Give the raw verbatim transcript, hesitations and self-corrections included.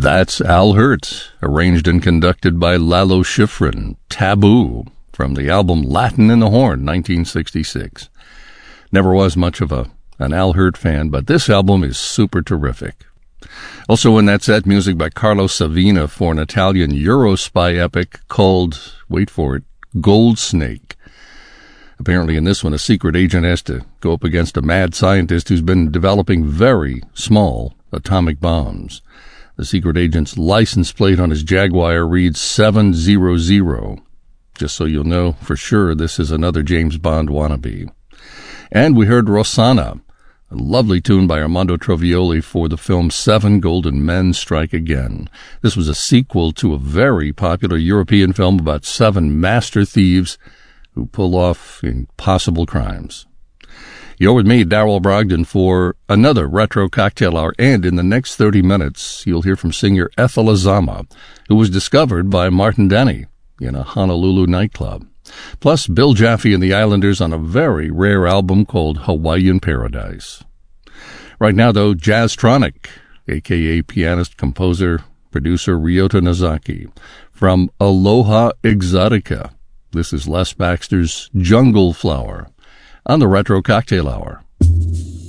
That's Al Hirt, arranged and conducted by Lalo Schifrin, Taboo, from the album Latin in the Horn, nineteen sixty-six. Never was much of a an Al Hirt fan, but this album is super terrific. Also in that set, music by Carlo Savina for an Italian Euro-spy epic called, wait for it, Gold Snake. Apparently in this one, a secret agent has to go up against a mad scientist who's been developing very small atomic bombs. The secret agent's license plate on his Jaguar reads seven hundred. Just so you'll know for sure, this is another James Bond wannabe. And we heard Rosanna, a lovely tune by Armando Trovioli for the film Seven Golden Men Strike Again. This was a sequel to a very popular European film about seven master thieves who pull off impossible crimes. You're with me, Darrell Brogdon, for another Retro Cocktail Hour, and in the next thirty minutes, you'll hear from singer Ethel Azama, who was discovered by Martin Denny in a Honolulu nightclub. Plus, Bill Jaffe and the Islanders on a very rare album called Hawaiian Paradise. Right now, though, Jazztronic, a k a pianist, composer, producer Ryota Nozaki, from Aloha Exotica. This is Les Baxter's Jungle Flower on the Retro Cocktail Hour.